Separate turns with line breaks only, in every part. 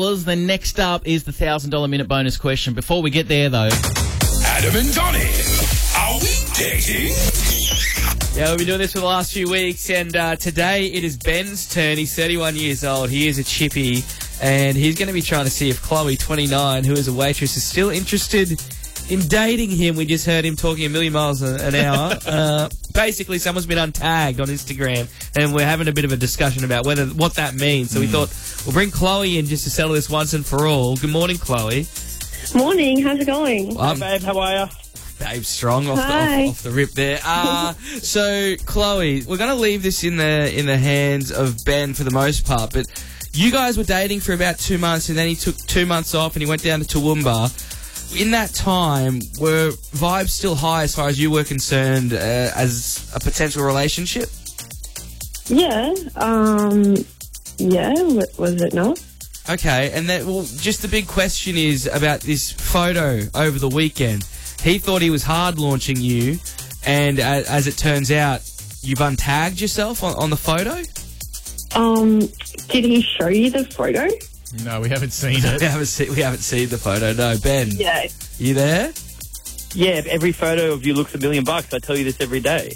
The next up is the $1,000 minute bonus question. Before we get there, though,
Adam and Donnie, are we dating?
yeah, we've been doing this for the last few weeks, and today it is Ben's turn. He's 31 years old. He is a chippy, and he's going to be trying to see if Chloe, 29, who is a waitress, is still interested in dating him. We just heard him talking a million miles an hour. Basically, someone's been untagged on Instagram, and we're having a bit of a discussion about what that means. So we thought we'll bring Chloe in just to settle this once and for all. Good morning, Chloe.
Morning, how's it going?
Hi, babe, how are you?
Babe, strong off the rip there. So, Chloe, we're going to leave this in the hands of Ben for the most part, but you guys were dating for about 2 months, and then he took 2 months off and he went down to Toowoomba. In that time, were vibes still high as far as you were concerned as a potential relationship?
Yeah, was it not?
Okay, and just the big question is about this photo over the weekend. He thought he was hard launching you, and as it turns out, you've untagged yourself on the photo?
Did he show you the photo?
No, we haven't seen it.
We haven't seen the photo, no. Ben,
Yeah.
you there?
Yeah, every photo of you looks $1 million. I tell you this every day.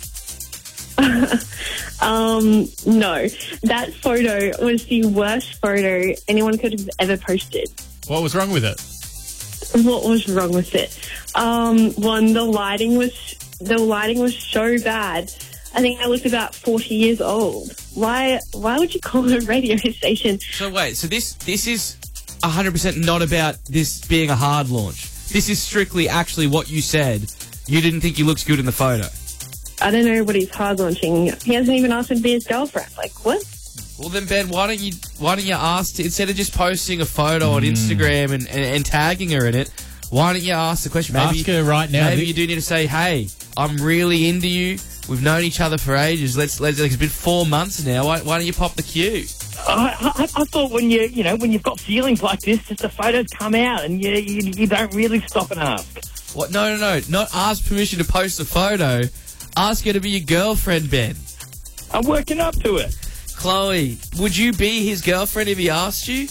No. That photo was the worst photo anyone could have ever posted.
What was wrong with it?
What was wrong with it? One, the lighting was so bad. I think I looked about 40 years old. Why would you call it a radio station?
So wait, so this is 100% not about this being a hard launch. This is strictly actually what you said. You didn't think he looks good in the photo.
I don't know what he's hard launching. He hasn't even asked me to be his girlfriend. Like, what?
Well then, Ben, why don't you ask instead of just posting a photo on Instagram and tagging her in it? Why don't you ask the question? Maybe,
ask her right now.
Maybe you do need to say, "Hey, I'm really into you. We've known each other for ages. Let's. It's been 4 months now. Why don't you pop the cue?"
I thought when you've got feelings like this, just the photos come out and you don't really stop and ask.
What? No. Not ask permission to post a photo. Ask her to be your girlfriend, Ben.
I'm working up to it.
Chloe, would you be his girlfriend if he asked you?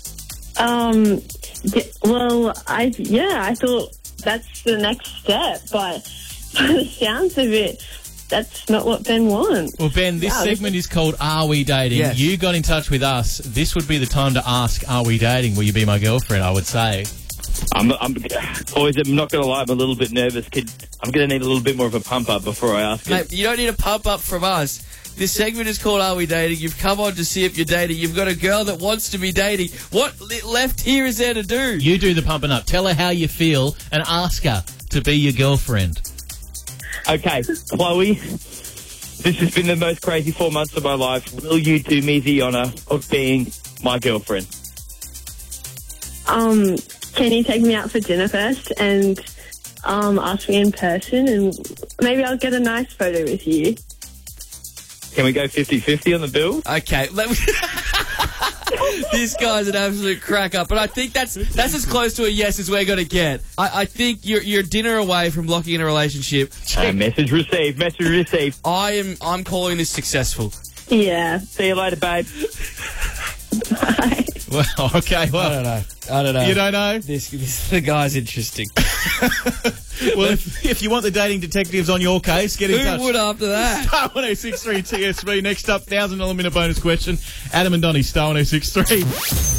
I thought that's the next step, but by the sounds of it, that's not what Ben wants.
Well, Ben, this segment is called Are We Dating?
Yes.
You got in touch with us. This would be the time to ask, are we dating? Will you be my girlfriend, I would say.
Boys, I'm not going to lie, I'm a little bit nervous, kid. I'm going to need a little bit more of a pump up before I ask it.
Mate, you don't need a pump up from us. This segment is called Are We Dating? You've come on to see if you're dating. You've got a girl that wants to be dating. What left here is there to do?
You do the pumping up. Tell her how you feel and ask her to be your girlfriend.
Okay, Chloe, this has been the most crazy 4 months of my life. Will you do me the honour of being my girlfriend?
Can you take me out for dinner first and ask me in person, and maybe I'll get a nice photo with you.
Can we go 50-50 on the bill?
Okay. This guy's an absolute cracker, but I think that's as close to a yes as we're going to get. I think you're dinner away from locking in a relationship.
Message received.
I'm calling this successful.
Yeah.
See you later, babe.
Bye.
Well, okay, well.
I don't know.
You don't know?
The guy's interesting.
Well, if you want the dating detectives on your case, get in touch.
Who would after that?
Star 1063 TSB. Next up, $1,000 minute bonus question. Adam and Donnie, Star 1063.